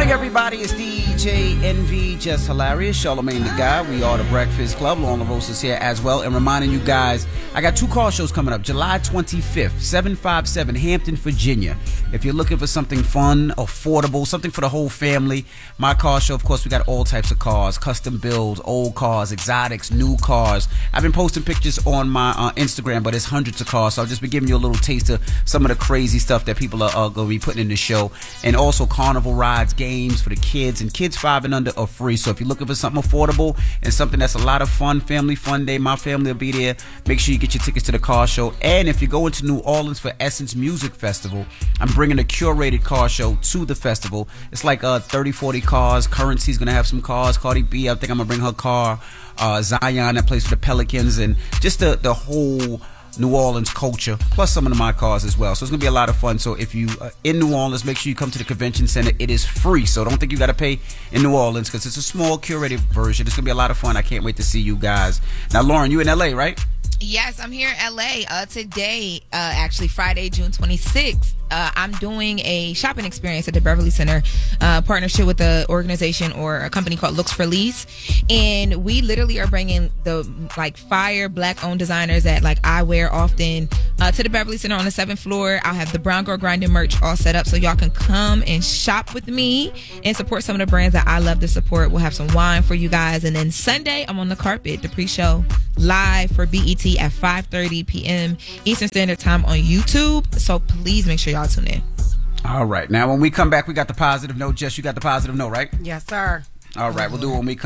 Everybody, it's DJ Envy, just hilarious. Charlamagne the Guy. We are the Breakfast Club. Lauren LaRosa is here as well. And reminding you guys, I got 2 car shows coming up. July 25th, 757 Hampton, Virginia. If you're looking for something fun, affordable, something for the whole family, my car show, of course, we got all types of cars, custom builds, old cars, exotics, new cars. I've been posting pictures on my Instagram, but it's hundreds of cars. So I'll just be giving you a little taste of some of the crazy stuff that people are going to be putting in the show. And also carnival rides, games for the kids, and kids 5 and under are free. So if you're looking for something affordable and something that's a lot of fun, family fun day, my family will be there. Make sure you get your tickets to the car show. And if you're going to New Orleans for Essence Music Festival, I'm bringing a curated car show to the festival. It's like 30-40 cars. Currency's gonna have some cars. Cardi B, I think I'm gonna bring her car. Zion, that plays for the Pelicans, and just the whole New Orleans culture, plus some of my cars as well. So it's gonna be a lot of fun. So if you are in New Orleans, make sure you come to the convention center. It is free, so don't think you gotta pay in New Orleans, because it's a small curated version. It's gonna be a lot of fun. I can't wait to see you guys. Now, Lauren, you in LA, right? Yes, I'm here in LA today, actually Friday, June 26th. I'm doing a shopping experience at the Beverly Center, partnership with the organization or a company called Looks for Lease. And we literally are bringing the fire black-owned designers that I wear often to the Beverly Center on the 7th floor. I'll have the Brown Girl Grinding merch all set up so y'all can come and shop with me and support some of the brands that I love to support. We'll have some wine for you guys. And then Sunday, I'm on the carpet, the pre-show live for BET at 5:30 p.m. Eastern Standard Time on YouTube. So please make sure y'all tune in. All right. Now, when we come back, we got the positive note. Jess, you got the positive note, right? Yes, sir. All right. We'll do it when we come